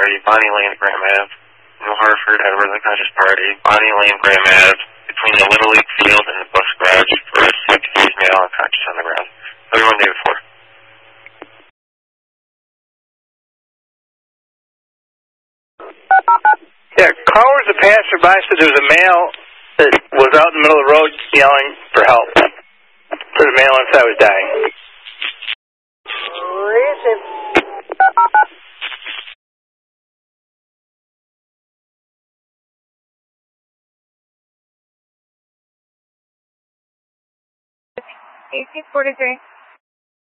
Party, Bonnie Lane, Graham Ave. New Hartford had a rhythm conscious party, Bonnie Lane, Graham Ave, between the Little League field and the bus garage for a 60s male unconscious on the ground. Everyone day before. Yeah, callers the passerby said there was a male that was out in the middle of the road yelling for help. For the male inside was dying. AC 43.